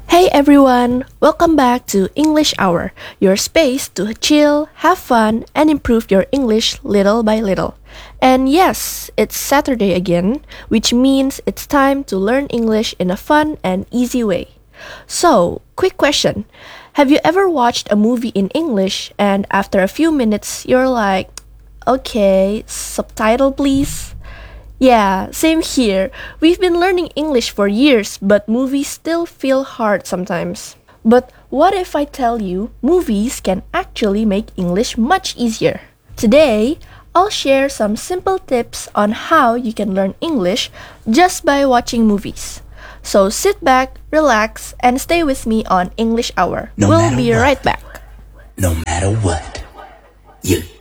Hey everyone! Welcome back to English Hour, your space to chill, have fun, and improve your English little by little. And yes, it's Saturday again, which means it's time to learn English in a fun and easy way. So, quick question. Have you ever watched a movie in English and after a few minutes you're like, okay, subtitle please? Yeah, same here. We've been learning English for years, but movies still feel hard sometimes. But what if I tell you movies can actually make English much easier? Today, I'll share some simple tips on how you can learn English just by watching movies. So sit back, relax, and stay with me on English Hour. No We'll matter be what. right back. No matter what, you